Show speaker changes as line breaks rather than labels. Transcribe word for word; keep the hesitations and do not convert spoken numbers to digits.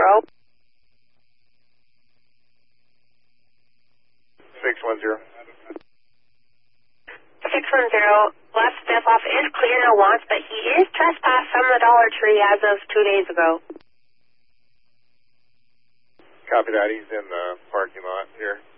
zero.
six one zero.
six one zero. Left step off is clear, no wants, but he is trespassed from the Dollar Tree as of two days ago.
Copy that. He's in the parking lot here.